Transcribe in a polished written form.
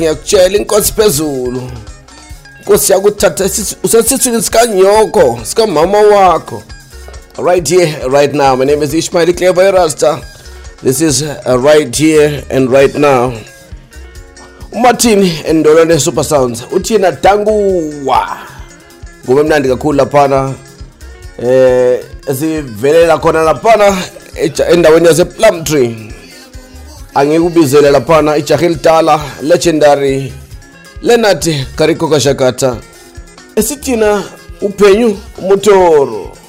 ngiyakutshela inkosi phezulu. Inkosi yakuthatha usasithini sikanyoko, sika mama wakho. Right here, right now. My name is Ishmael Clever Rasta. This is right here and right now. Martin Ndolone Super Sounds. Uthina danguwa. Ngube mnandi kakhulu laphana. Sivelela khona laphana endaweni yase Plumtree. Angikubizele laphana ijaha elidala legendary Leonard Kariko Kashakata. Esithina uphenyu umotoro.